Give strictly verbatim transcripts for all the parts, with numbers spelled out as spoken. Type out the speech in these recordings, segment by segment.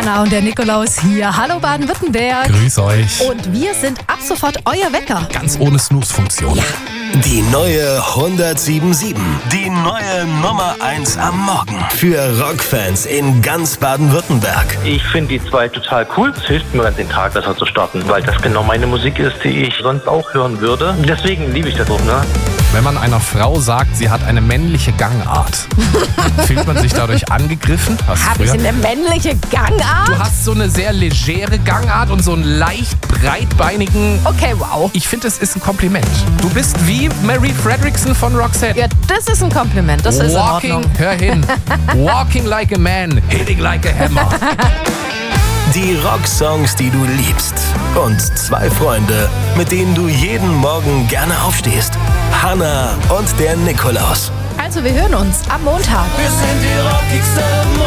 Hanna und der Nikolaus hier. Hallo Baden-Württemberg. Grüß euch. Und wir sind ab sofort euer Wecker. Ganz ohne Snooze-Funktion. Ja. Die neue hundertsieben Komma sieben. Die neue Nummer eins am Morgen. Für Rockfans in ganz Baden-Württemberg. Ich finde die zwei total cool. Es hilft mir, den Tag besser zu starten, weil das genau meine Musik ist, die ich sonst auch hören würde. Deswegen liebe ich das auch, ne? Wenn man einer Frau sagt, sie hat eine männliche Gangart, fühlt man sich dadurch angegriffen? Habe ich eine männliche Gangart? Du hast so eine sehr legere Gangart und so einen leicht breitbeinigen... Okay, wow. Ich finde, es ist ein Kompliment. Du bist wie Mary Fredrickson von Roxette. Ja, das ist ein Kompliment. Das ist in Walking, Ordnung. hör hin. Walking like a man, hitting like a hammer. Die Rocksongs, die du liebst. Und zwei Freunde, mit denen du jeden Morgen gerne aufstehst. Hanna und der Nikolaus. Also, wir hören uns am Montag. Wir sind die rockigste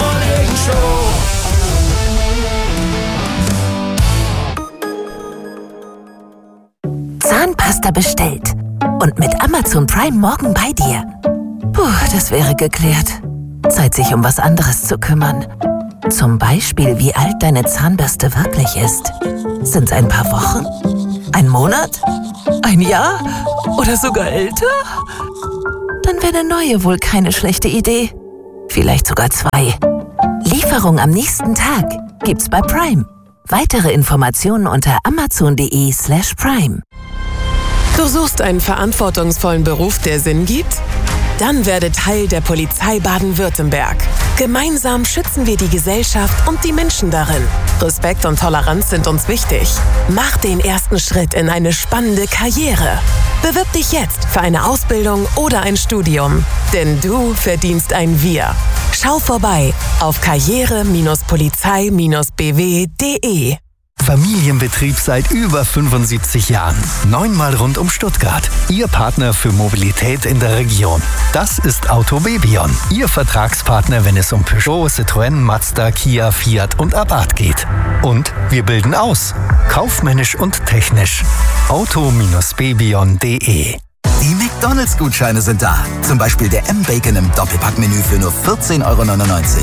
Morning Show. Zahnpasta bestellt. Und mit Amazon Prime morgen bei dir. Puh, das wäre geklärt. Zeit, sich um was anderes zu kümmern. Zum Beispiel, wie alt deine Zahnbürste wirklich ist. Sind's ein paar Wochen? Ein Monat? Ein Jahr? Oder sogar älter? Dann wäre eine neue wohl keine schlechte Idee. Vielleicht sogar zwei. Lieferung am nächsten Tag gibt's bei Prime. Weitere Informationen unter amazon.de slash prime. Du suchst einen verantwortungsvollen Beruf, der Sinn gibt? Dann werde Teil der Polizei Baden-Württemberg. Gemeinsam schützen wir die Gesellschaft und die Menschen darin. Respekt und Toleranz sind uns wichtig. Mach den ersten Schritt in eine spannende Karriere. Bewirb dich jetzt für eine Ausbildung oder ein Studium. Denn du verdienst ein Wir. Schau vorbei auf karriere Polizei B W punkt de. Familienbetrieb seit über fünfundsiebzig Jahren. Neunmal rund um Stuttgart. Ihr Partner für Mobilität in der Region. Das ist Autobebion. Ihr Vertragspartner, wenn es um Peugeot, Citroën, Mazda, Kia, Fiat und Abarth geht. Und wir bilden aus. Kaufmännisch und technisch. auto bebion punkt de. Die McDonalds-Gutscheine sind da. Zum Beispiel der M-Bacon im Doppelpackmenü für nur vierzehn Euro neunundneunzig.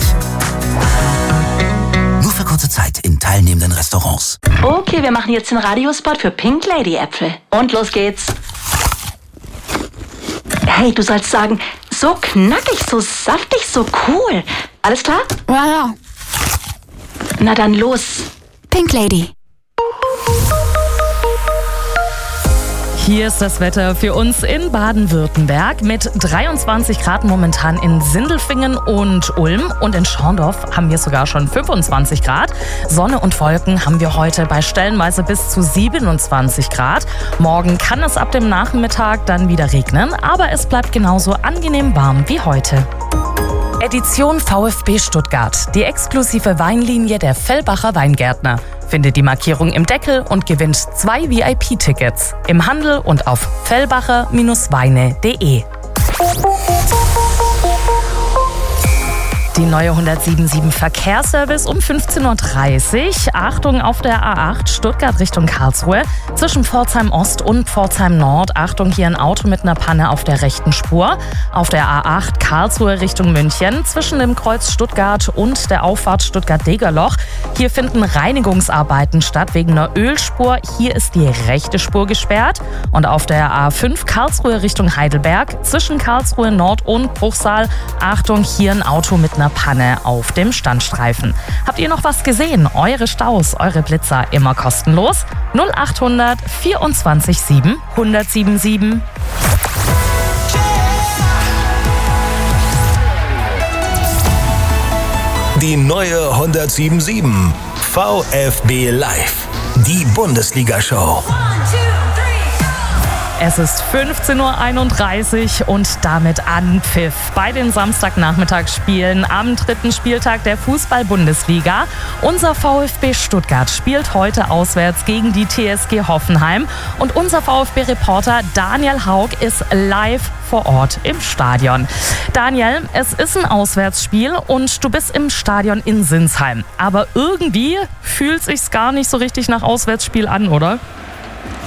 Nur für kurze Zeit in teilnehmenden Restaurants. Okay, wir machen jetzt den Radiospot für Pink Lady Äpfel. Und los geht's. Hey, du sollst sagen, so knackig, so saftig, so cool. Alles klar? Ja, ja. Na dann los. Pink Lady. Hier ist das Wetter für uns in Baden-Württemberg mit dreiundzwanzig Grad momentan in Sindelfingen und Ulm. Und in Schorndorf haben wir sogar schon fünfundzwanzig Grad. Sonne und Wolken haben wir heute bei stellenweise bis zu siebenundzwanzig Grad. Morgen kann es ab dem Nachmittag dann wieder regnen, aber es bleibt genauso angenehm warm wie heute. Edition VfB Stuttgart, die exklusive Weinlinie der Fellbacher Weingärtner. Findet die Markierung im Deckel und gewinnt zwei V I P-Tickets im Handel und auf fellbacher Weine punkt de. Die neue hundertsieben Komma sieben Verkehrsservice um fünfzehn Uhr dreißig. Achtung auf der A acht Stuttgart Richtung Karlsruhe. Zwischen Pforzheim Ost und Pforzheim Nord. Achtung, hier ein Auto mit einer Panne auf der rechten Spur. Auf der A acht Karlsruhe Richtung München. Zwischen dem Kreuz Stuttgart und der Auffahrt Stuttgart-Degerloch. Hier finden Reinigungsarbeiten statt wegen einer Ölspur. Hier ist die rechte Spur gesperrt. Und auf der A fünf Karlsruhe Richtung Heidelberg. Zwischen Karlsruhe Nord und Bruchsal. Achtung, hier ein Auto mit einer Panne auf dem Standstreifen. Habt ihr noch was gesehen? Eure Staus, eure Blitzer immer kostenlos. null acht hundert vierundzwanzig sieben hundertsieben sieben. Die neue hundertsieben Komma sieben. VfB Live. Die Bundesliga-Show. Es ist fünfzehn Uhr einunddreißig und damit Anpfiff bei den Samstagnachmittagsspielen am dritten Spieltag der Fußball-Bundesliga. Unser VfB Stuttgart spielt heute auswärts gegen die T S G Hoffenheim und unser VfB-Reporter Daniel Haug ist live vor Ort im Stadion. Daniel, es ist ein Auswärtsspiel und du bist im Stadion in Sinsheim. Aber irgendwie fühlt es sich gar nicht so richtig nach Auswärtsspiel an, oder?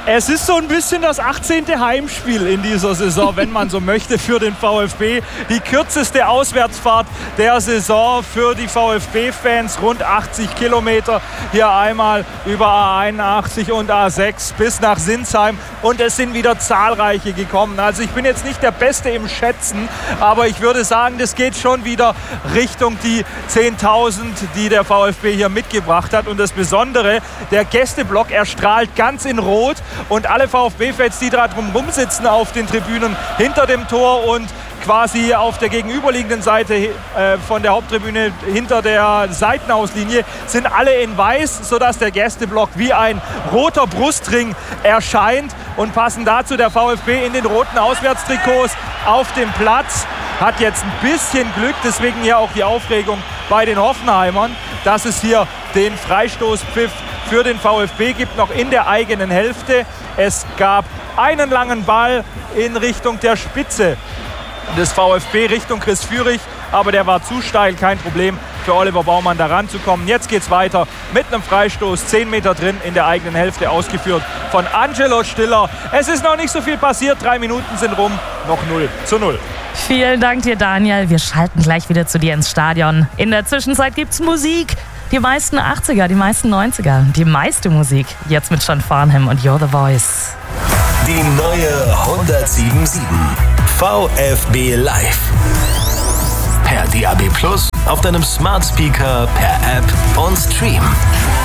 Es ist so ein bisschen das achtzehnte Heimspiel in dieser Saison, wenn man so möchte, für den VfB. Die kürzeste Auswärtsfahrt der Saison für die VfB-Fans. Rund achtzig Kilometer hier einmal über A einundachtzig und A sechs bis nach Sinsheim. Und es sind wieder zahlreiche gekommen. Also ich bin jetzt nicht der Beste im Schätzen, aber ich würde sagen, das geht schon wieder Richtung die zehntausend, die der VfB hier mitgebracht hat. Und das Besondere, der Gästeblock, er strahlt ganz in Rot. Und alle VfB-Fans, die da drumherum sitzen auf den Tribünen hinter dem Tor und quasi auf der gegenüberliegenden Seite äh, von der Haupttribüne hinter der Seitenauslinie, sind alle in weiß, sodass der Gästeblock wie ein roter Brustring erscheint. Und passen dazu der VfB in den roten Auswärtstrikots auf dem Platz. Hat jetzt ein bisschen Glück, deswegen hier auch die Aufregung bei den Hoffenheimern, dass es hier den Freistoßpfiff für den VfB gibt, noch in der eigenen Hälfte. Es gab einen langen Ball in Richtung der Spitze des VfB, Richtung Chris Führig, aber der war zu steil, kein Problem für Oliver Baumann da ranzukommen. Jetzt geht's weiter mit einem Freistoß, zehn Meter drin in der eigenen Hälfte, ausgeführt von Angelo Stiller. Es ist noch nicht so viel passiert, drei Minuten sind rum, noch null zu null. Vielen Dank dir, Daniel. Wir schalten gleich wieder zu dir ins Stadion. In der Zwischenzeit gibt's Musik. Die meisten achtziger, die meisten neunziger, die meiste Musik. Jetzt mit John Farnham und You're the Voice. Die neue hundertsieben sieben VfB Live. Per D A B Plus, auf deinem Smart Speaker, per App und Stream.